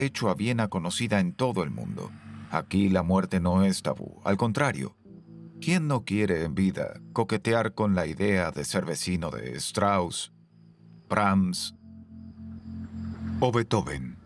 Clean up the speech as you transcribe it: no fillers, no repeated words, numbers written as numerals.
hecho a Viena conocida en todo el mundo. Aquí la muerte no es tabú, al contrario. ¿Quién no quiere en vida coquetear con la idea de ser vecino de Strauss, Brahms o Beethoven?